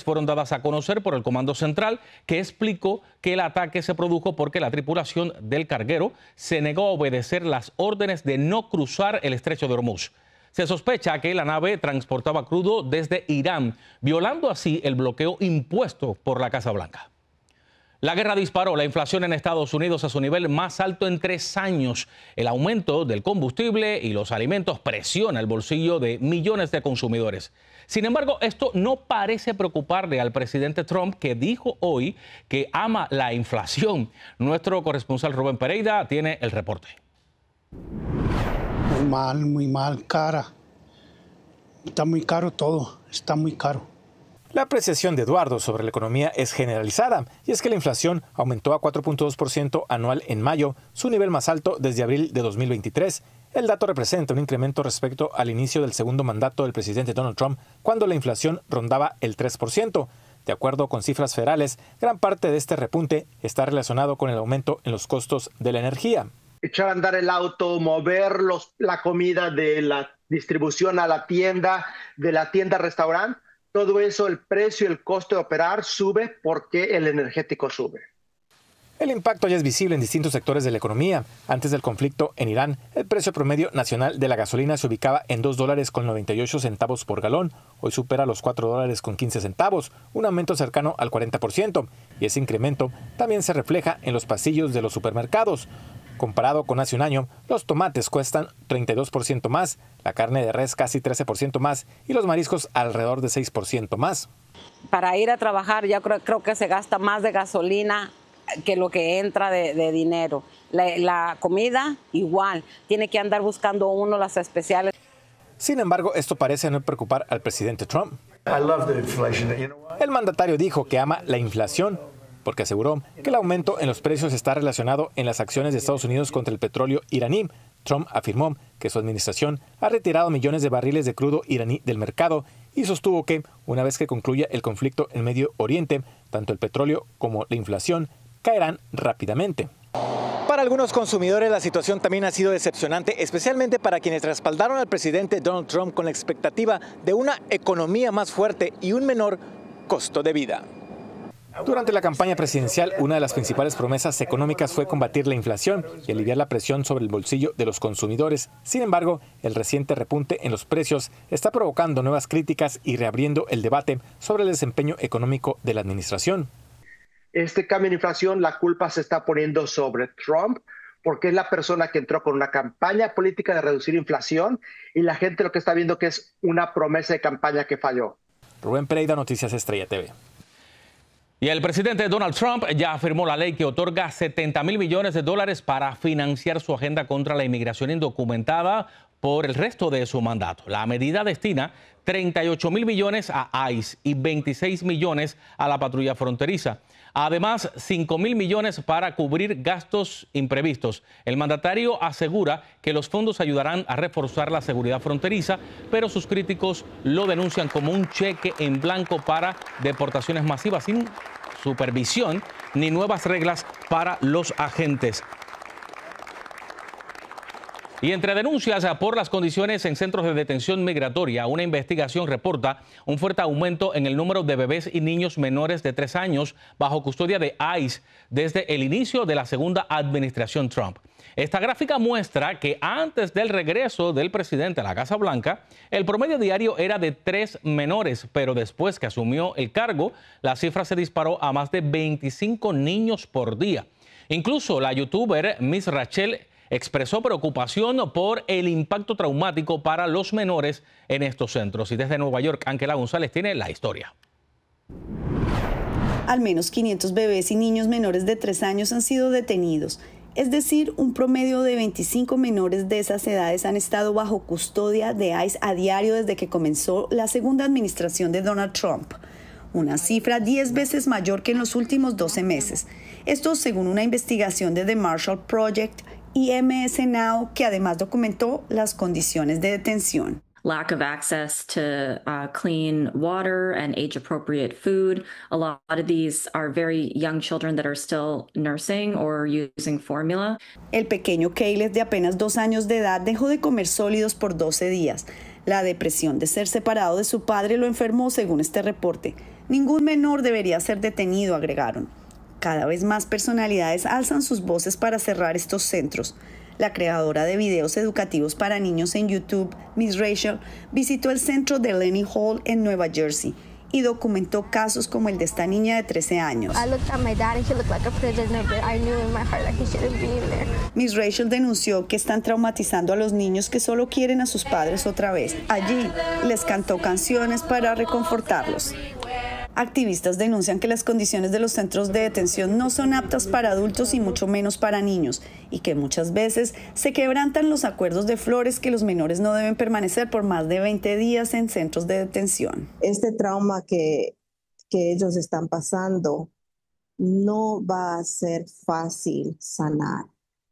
fueron dadas a conocer por el Comando Central, que explicó que el ataque se produjo porque la tripulación del carguero se negó a obedecer las órdenes de no cruzar el estrecho de Hormuz. Se sospecha que la nave transportaba crudo desde Irán, violando así el bloqueo impuesto por la Casa Blanca. La guerra disparó la inflación en Estados Unidos a su nivel más alto en 3 años. El aumento del combustible y los alimentos presiona el bolsillo de millones de consumidores. Sin embargo, esto no parece preocuparle al presidente Trump, que dijo hoy que ama la inflación. Nuestro corresponsal Rubén Pereira tiene el reporte. Muy mal, cara. Está muy caro todo, está muy caro. La apreciación de Eduardo sobre la economía es generalizada, y es que la inflación aumentó a 4.2% anual en mayo, su nivel más alto desde abril de 2023. El dato representa un incremento respecto al inicio del segundo mandato del presidente Donald Trump, cuando la inflación rondaba el 3%. De acuerdo con cifras federales, gran parte de este repunte está relacionado con el aumento en los costos de la energía. Echar a andar el auto, mover la comida de la distribución a la tienda, de la tienda a restaurante, todo eso, el precio y el costo de operar sube porque el energético sube. El impacto ya es visible en distintos sectores de la economía. Antes del conflicto en Irán, el precio promedio nacional de la gasolina se ubicaba en $2.98 por galón. Hoy supera los $4.15, un aumento cercano al 40%. Y ese incremento también se refleja en los pasillos de los supermercados. Comparado con hace un año, los tomates cuestan 32% más, la carne de res casi 13% más y los mariscos alrededor de 6% más. Para ir a trabajar ya creo que se gasta más de gasolina que lo que entra de dinero. La comida igual, tiene que andar buscando uno las especiales. Sin embargo, esto parece no preocupar al presidente Trump. El mandatario dijo que ama la inflación, porque aseguró que el aumento en los precios está relacionado en las acciones de Estados Unidos contra el petróleo iraní. Trump afirmó que su administración ha retirado millones de barriles de crudo iraní del mercado y sostuvo que, una vez que concluya el conflicto en Medio Oriente, tanto el petróleo como la inflación caerán rápidamente. Para algunos consumidores la situación también ha sido decepcionante, especialmente para quienes respaldaron al presidente Donald Trump con la expectativa de una economía más fuerte y un menor costo de vida. Durante la campaña presidencial, una de las principales promesas económicas fue combatir la inflación y aliviar la presión sobre el bolsillo de los consumidores. Sin embargo, el reciente repunte en los precios está provocando nuevas críticas y reabriendo el debate sobre el desempeño económico de la administración. Este cambio en inflación, la culpa se está poniendo sobre Trump, porque es la persona que entró con una campaña política de reducir inflación y la gente lo que está viendo que es una promesa de campaña que falló. Rubén Pereira, Noticias Estrella TV. Y el presidente Donald Trump ya afirmó la ley que otorga $70.000 millones para financiar su agenda contra la inmigración indocumentada por el resto de su mandato. La medida destina $38.000 millones a ICE y $26 millones a la patrulla fronteriza. Además, $5.000 millones para cubrir gastos imprevistos. El mandatario asegura que los fondos ayudarán a reforzar la seguridad fronteriza, pero sus críticos lo denuncian como un cheque en blanco para deportaciones masivas sin supervisión ni nuevas reglas para los agentes. Y entre denuncias por las condiciones en centros de detención migratoria, una investigación reporta un fuerte aumento en el número de bebés y niños menores de 3 años bajo custodia de ICE desde el inicio de la segunda administración Trump. Esta gráfica muestra que antes del regreso del presidente a la Casa Blanca, el promedio diario era de 3 menores, pero después que asumió el cargo, la cifra se disparó a más de 25 niños por día. Incluso la youtuber Miss Rachel expresó preocupación por el impacto traumático para los menores en estos centros. Y desde Nueva York, Ángela González tiene la historia. Al menos 500 bebés y niños menores de 3 años han sido detenidos. Es decir, un promedio de 25 menores de esas edades han estado bajo custodia de ICE a diario desde que comenzó la segunda administración de Donald Trump. Una cifra 10 veces mayor que en los últimos 12 meses. Esto según una investigación de The Marshall Project y MS Now, que además documentó las condiciones de detención. Lack of access to clean water and age-appropriate food. A lot of these are very young children that are still nursing or using formula. El pequeño Caleb, de apenas 2 años de edad, dejó de comer sólidos por 12 días. La depresión de ser separado de su padre lo enfermó, según este reporte. Ningún menor debería ser detenido, agregaron. Cada vez más personalidades alzan sus voces para cerrar estos centros. La creadora de videos educativos para niños en YouTube, Miss Rachel, visitó el centro de Lenny Hall en Nueva Jersey y documentó casos como el de esta niña de 13 años. Miss Rachel denunció que están traumatizando a los niños que solo quieren a sus padres otra vez. Allí les cantó canciones para reconfortarlos. Activistas denuncian que las condiciones de los centros de detención no son aptas para adultos y mucho menos para niños, y que muchas veces se quebrantan los acuerdos de Flores que los menores no deben permanecer por más de 20 días en centros de detención. Este trauma que ellos están pasando no va a ser fácil sanar.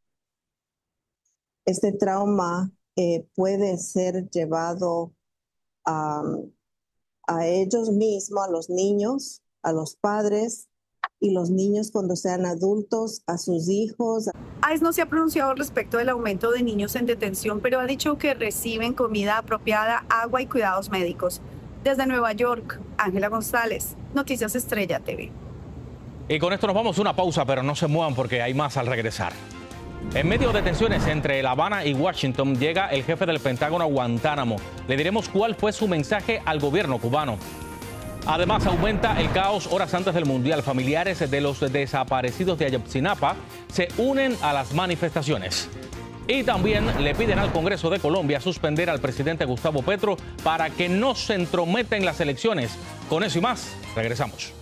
Este trauma puede ser llevado a ellos mismos, a los niños, a los padres y los niños cuando sean adultos, a sus hijos. ICE no se ha pronunciado respecto del aumento de niños en detención, pero ha dicho que reciben comida apropiada, agua y cuidados médicos. Desde Nueva York, Ángela González, Noticias Estrella TV. Y con esto nos vamos a una pausa, pero no se muevan porque hay más al regresar. En medio de tensiones entre La Habana y Washington, llega el jefe del Pentágono a Guantánamo. Le diremos cuál fue su mensaje al gobierno cubano. Además, aumenta el caos horas antes del Mundial. Familiares de los desaparecidos de Ayotzinapa se unen a las manifestaciones. Y también le piden al Congreso de Colombia suspender al presidente Gustavo Petro para que no se entrometa en las elecciones. Con eso y más, regresamos.